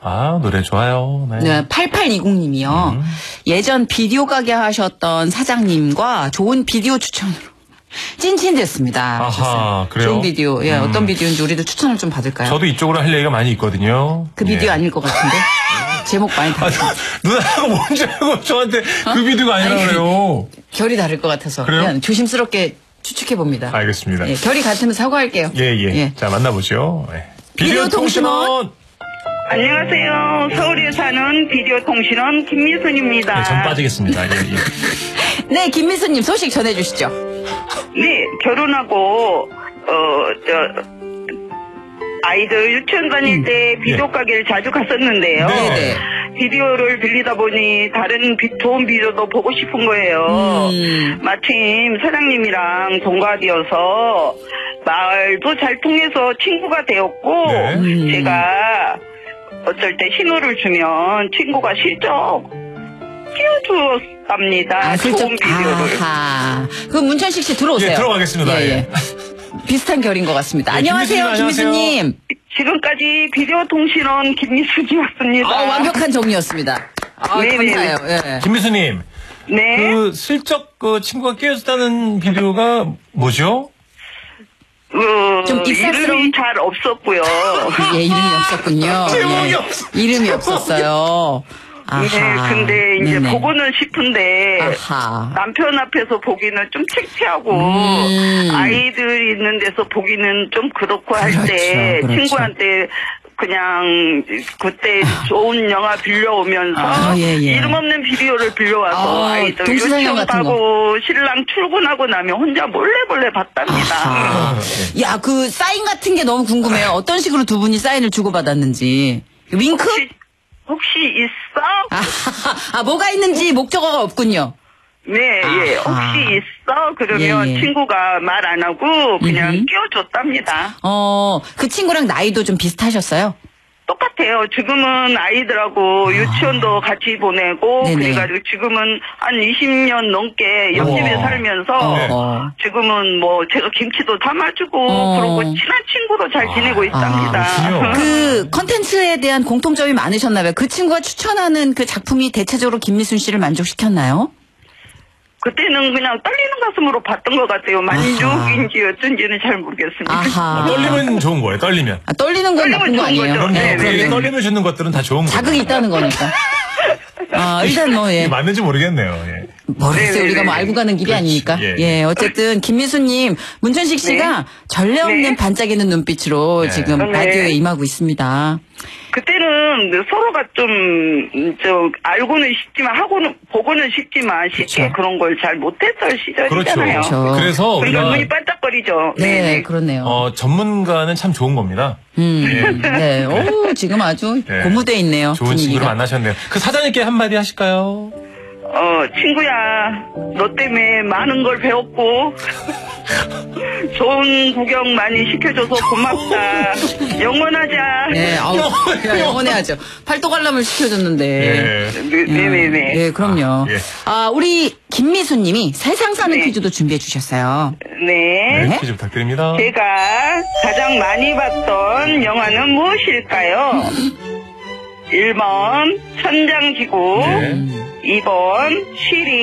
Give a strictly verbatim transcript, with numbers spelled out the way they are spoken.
아, 노래 좋아요. 네. 네, 팔팔이공님이요. 음. 예전 비디오 가게 하셨던 사장님과 좋은 비디오 추천으로 찐친됐습니다. 아하, 그래요? 좋은 비디오. 예, 음. 어떤 비디오인지 우리도 추천을 좀 받을까요? 저도 이쪽으로 할 얘기가 많이 있거든요. 그 비디오 예. 아닐 것 같은데? 제목 많이 다르죠. 아, 누나가 뭔지 알고 저한테 어? 그 비디오가 아니라 아니, 그래요. 결이 다를 것 같아서. 그래요? 그냥 조심스럽게 추측해봅니다. 알겠습니다. 예, 결이 같으면 사과할게요. 예, 예. 예. 자, 만나보죠. 예. 비디오, 비디오 통신원! 안녕하세요. 서울에 사는 비디오 통신원 김미순입니다. 네, 전 빠지겠습니다. 예, 예. 네, 김미순님 소식 전해주시죠. 네, 결혼하고 어, 저 아이들 유치원 다닐 때 비디오 가게를 자주 갔었는데요. 네네. 비디오를 빌리다 보니 다른 비, 좋은 비디오도 보고 싶은 거예요. 음. 마침 사장님이랑 동갑이어서 말도 잘 통해서 친구가 되었고 네. 음. 제가 어쩔 때 신호를 주면 친구가 실적 띄워주었답니다. 아, 좋은 비디오를. 아하. 그 문천식 씨 들어오세요. 예, 들어가겠습니다. 예, 예. 비슷한 결인 것 같습니다. 네, 안녕하세요, 김미수님. 지금까지 비디오 통신원 김미수님이었습니다. 아, 완벽한 정리였습니다. 아, 감사해요. 예. 김미수님. 네. 그 슬쩍 그 친구가 끼어졌다는 비디오가 뭐죠? 어, 좀 입살스러운 이름이 잘 없었고요. 예, 이름이 없었군요. 제목이 예. 없어. 이름이 없었어요. 아하. 네, 근데 이제 네네. 보고는 싶은데 아하. 남편 앞에서 보기는 좀 창피하고 음. 아이들 있는 데서 보기는 좀 그렇고 그렇죠, 할 때 그렇죠. 친구한테 그냥 그때 좋은 영화 빌려오면서 아, 예, 예. 이름 없는 비디오를 빌려와서 아, 아이들 유치원 가고 신랑 출근하고 나면 혼자 몰래 몰래 봤답니다. 아하. 야, 그 사인 같은 게 너무 궁금해요. 어떤 식으로 두 분이 사인을 주고받았는지. 윙크? 혹시, 혹시 있어? 아, 아, 뭐가 있는지 목적어가 없군요. 네, 예. 혹시 있어? 그러면 예, 예. 친구가 말 안 하고 그냥 음흠. 끼워줬답니다. 어, 그 친구랑 나이도 좀 비슷하셨어요? 똑같아요. 지금은 아이들하고 아. 유치원도 같이 보내고 네네. 그래가지고 지금은 한 이십 년 넘게 옆집에 어. 살면서 어. 지금은 뭐 제가 김치도 담아주고 어. 그러고 친한 친구로 잘 지내고 아. 있답니다. 아, 그 컨텐츠에 대한 공통점이 많으셨나봐요. 그 친구가 추천하는 그 작품이 대체적으로 김미순 씨를 만족시켰나요? 그때는 그냥 떨리는 가슴으로 봤던 것 같아요. 만족인지 어쩐지는 잘 모르겠습니다. 아, 떨리면 좋은 거예요. 떨리면. 아, 떨리는 건 나쁜 거 아니에요. 그럼요. 네, 네, 떨림을 주는 것들은 다 좋은 거예요. 자극이 있다는 거니까. 아, 일단 뭐, 예. 맞는지 모르겠네요. 예. 모르겠어요. 우리가 뭐 알고 가는 길이 그렇지. 아니니까. 예, 예. 어쨌든, 김미수님, 문천식 씨가 네. 전례 없는 네. 반짝이는 눈빛으로 네. 지금 네. 라디오에 임하고 있습니다. 그때는 서로가 좀, 저, 알고는 싶지만, 하고는, 보고는 싶지만, 쉽게 그렇죠. 그런 걸 잘 못했던 시절이잖아요. 그렇죠. 그래서 우리가 눈이 반짝거리죠. 네, 네, 그렇네요. 어, 전문가는 참 좋은 겁니다. 음, 네. 네. 오, 지금 아주 네. 고무돼 있네요. 좋은 분위기가. 친구를 만나셨네요. 그 사장님께 한마디 하실까요? 어, 친구야, 너 때문에 많은 걸 배웠고, 좋은 구경 많이 시켜줘서 고맙다. 영원하자. 네, 아우, 그냥 영원해야죠. 팔도 관람을 시켜줬는데. 네, 네네네. 네, 네, 그럼요. 아, 예. 아, 우리 김미수 님이 세상 사는 네. 퀴즈도 준비해 주셨어요. 네. 네. 퀴즈 부탁드립니다. 제가 가장 많이 봤던 영화는 무엇일까요? 일 번 천장지구, 네. 이 번 시리